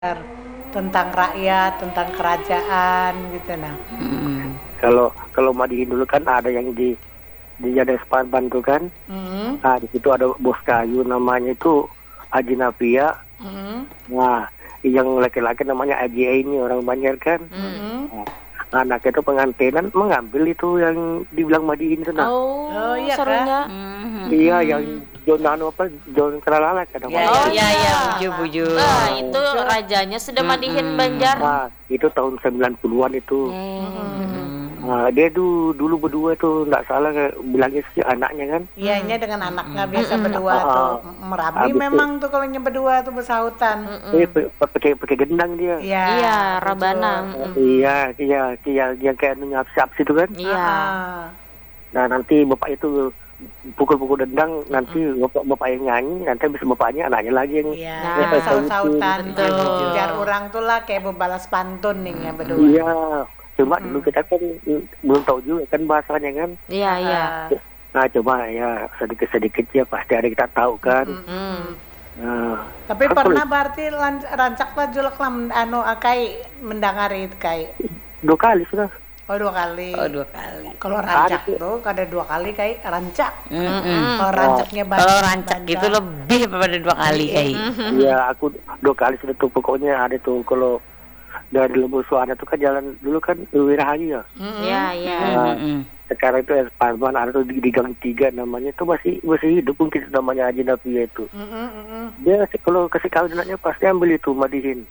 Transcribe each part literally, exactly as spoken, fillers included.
tentang rakyat, tentang kerajaan gitu nah. Hmm. Kalau kalau Madihin dulu kan ada yang di di Jades Parban tuh kan. Mm-hmm. Nah, di situ ada bos kayu namanya itu Haji Nafia. Mm-hmm. Nah, yang laki-laki namanya Haji ini orang Banjar kan. Mm-hmm. Nah, anaknya itu pengantinan mengambil itu yang dibilang Madihin itu nah. Oh, Oh, iya, serunya. Iya, yang John Anu apa John Keralala kan Ya, namanya. ya, ya, buju-buju. Nah, itu rajanya sudah Madihin Banjar. Nah, itu tahun sembilan puluhan itu. Hmm. Nah, dia tuh dulu berdua tuh nggak salah bilangnya sih anaknya kan. Iyanya dengan anaknya biasa Mm-mm. berdua Ah, tuh. ah. Merabi Habis itu- memang tuh kalau berdua tuh bersahutan. Dia pe- pe- pakai pakai gendang dia. Iya. Iya, betul. Rabana. Iya, iya, iya, yang kayak nyap-nyap itu kan. Iya. Ah. Nah, nanti bapak itu pukul-pukul dendang, nanti bapak bapak yang nyanyi, nanti habis bapaknya anaknya lagi yang Iya, Nah, dia bersaut-sautan. betul. Jar orang tuh lah kayak berbalas pantun nih ya berdua. iya. Cuma dulu kita kan mm, belum tahu juga kan bahasanya kan. Iya, iya. Ah. Nah, coba ya sedikit-sedikit ya pasti ada kita tahu kan. Hmm. Nah, Tapi Apa pernah berarti lan- rancak lah julak lah men- anu akai mendangari itu kai. dua kali sudah. Oh dua kali. Oh, dua kali. Kalau rancak Ada. tuh ada dua kali kai rancak. Mm-mm. Kalau rancaknya banyak. Kalau rancak gitu lebih daripada dua kali kayak. Iya, aku dua kali sudah tuh pokoknya ada tuh kalau dari Lembu Suara tuh kan jalan dulu kan Wirahayu ya. Iya, iya. Nah, Mm-mm. sekarang itu Parman ada tuh di, di Gang Tiga namanya itu masih masih hidup mungkin namanya Haji Nafia itu. Dia sih kalau kasih kawin anaknya pasti ambil itu Madihin.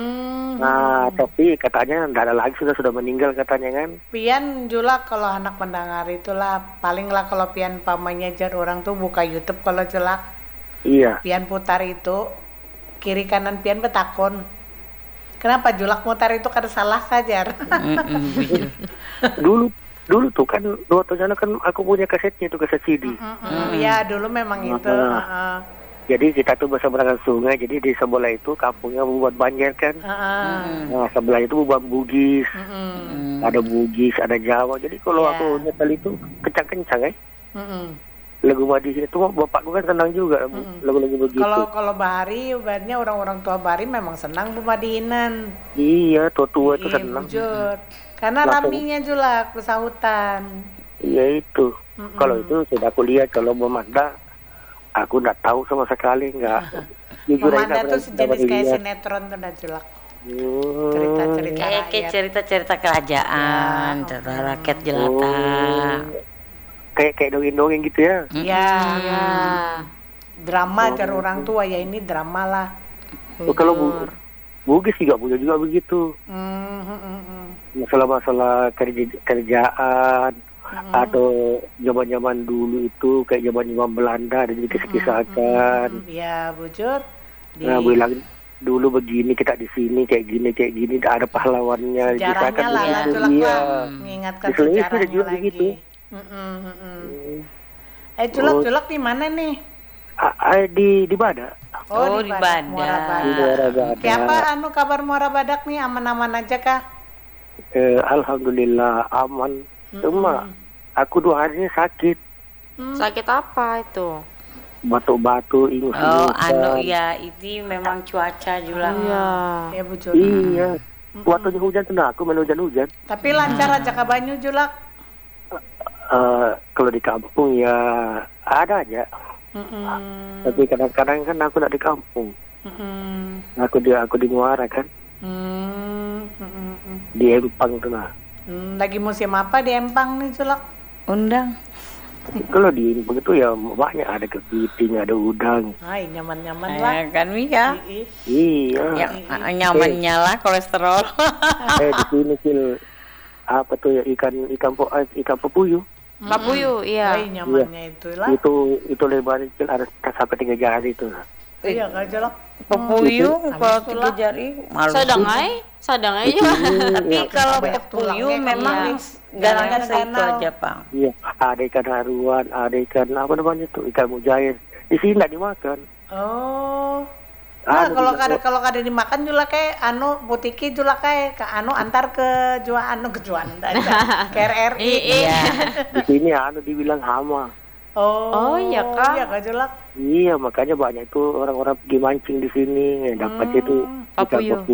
Nah, tapi katanya tidak ada lagi sudah sudah meninggal katanya kan. Pian julak kalau anak pendengar itulah paling lah kalau pian pamannya jar orang tuh buka YouTube kalau julak Iya. pian putar itu kiri kanan pian betakon. Kenapa julak mutar itu kada salah saja? Mm-mm, buju. Dulu dulu tuh kan dua tahun lalu kan aku punya kasetnya itu kaset C D. Iya dulu memang itu. Ah. heeh. Jadi kita tuh bersebelahan sungai. Jadi di sebelah itu kampungnya buat Banjar kan. Heeh. Nah, sebelah itu buat Bugis. Mm-mm. Ada Bugis, ada Jawa. Jadi kalau Iya. aku nyetel itu kencang-kencang ya. Mm-mm. Lagu Madihin itu bapakku kan senang juga lagu-lagu begitu. Kalau kalau Bahari, ibaratnya orang-orang tua Bahari memang senang pemadihinan. Iya, tua-tua itu Iya, senang. bujur. Karena Langsung. raminya julak bersahutan. Iya itu. Kalau itu sudah aku lihat kalau Memanda, aku nggak tahu sama sekali nggak. Jujur aja Memanda nggak tuh pernah- nggak sejenis pernah kayak lihat. sinetron tuh dah julak. Hmm. Cerita-cerita Kayak kayak rakyat. cerita-cerita kerajaan, cerita rakyat jelata. Kayak kayak dongeng-dongeng gitu ya. Iya. Iya. Drama jar orang tua ya ini drama lah. Oh, kalau bu, Bugis juga punya juga begitu. Hmm, hmm, hmm, hmm. Masalah-masalah kerja, kerjaan atau zaman-zaman dulu itu kayak zaman-zaman Belanda ada jadi kisah-kisahkan. Hmm, ya bujur. Di Nah, bilang dulu begini kita di sini kayak gini kayak gini ada pahlawannya sejarahnya disahkan lah, lah begitu. julak Iya. lah. Mengingatkan Di Sulawesi ada sejarahnya juga lagi. begitu. Hmm, hmm, hmm, hmm. Eh julak julak di mana nih? Ah, ah, di di Badak. Oh, di Badak. Muara Di Badak. Muara Badak. Siapa anu kabar Muara Badak nih aman-aman aja kah? Eh, Alhamdulillah aman. Cuma aku dua hari ini sakit, Sakit apa itu? batuk-batuk, ingus. Oh, anu ya, ini memang cuaca juga. Iya. Ya bujur. Iya. Waktunya hujan tuh nah, aku main hujan-hujan. Tapi lancar aja ke Banyu julak. Eh, kalau di kampung ya ada aja. Mm-mm. Tapi kadang-kadang kan aku nak di kampung. Mm-mm. Aku di aku di Muara kan, Hmm, mm-mm, mm. di Empang tuh nah. Hmm, lagi musim apa di Empang nih julak? Undang. Kalau di Empang itu ya banyak ada kepiting, ada udang. Ay, nyaman-nyaman lah. Eh, kan ya. Ih, Iya. Ya, nyamannya lah kolesterol. Eh di sini sil apa tuh ya ikan ikan po eh, ikan pepuyu. Papuyu, iya. ay, nyamannya itu lah. Itu itu lebar kecil ada sampai tiga jari itu. Iya kan julak. Pepuyu kalau Habis tiga tulang. jari malu. Sadangai, sadangai juga. Tapi kalau Banyak pepuyu tulangnya, memang iya. garangnya itu Ganal-ganal. aja, Pak. Iya, ada ikan haruan, ada ikan apa namanya tuh ikan mujair. Di sini nggak dimakan. Oh. Nah, Ada kalau juga. kada kalau kada dimakan juga kayak anu butiki juga kayak ke anu antar ke jual anu ke jual ke R R I. Iya. Di sini anu dibilang hama. Oh, Oh, iya kah? Iya Kak Jelak. Iya, makanya banyak itu orang-orang pergi mancing di sini, dapat itu Papuyo. ikan